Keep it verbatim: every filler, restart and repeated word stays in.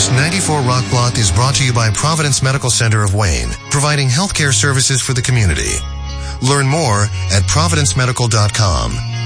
News ninety-four Rock Block is brought to you by Providence Medical Center of Wayne, providing healthcare services for the community. Learn more at providence medical dot com.